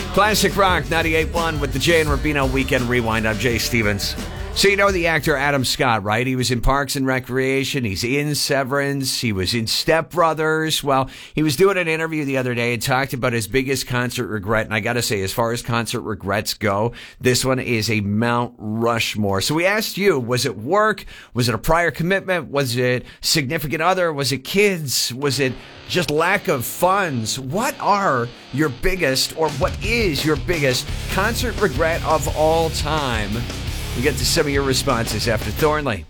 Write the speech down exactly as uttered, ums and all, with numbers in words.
Classic Rock ninety-eight point one with the Jay and Rubino Weekend Rewind. I'm Jay Stevens. So you know the actor Adam Scott, right? He was in Parks and Recreation. He's in Severance. He was in Step Brothers. Well, he was doing an interview the other day and talked about his biggest concert regret. And I got to say, as far as concert regrets go, this one is a Mount Rushmore. So we asked you, was it work? Was it a prior commitment? Was it significant other? Was it kids? Was it just lack of funds? What are your biggest, or what is your biggest concert regret of all time? We get to some of your responses after Thornley.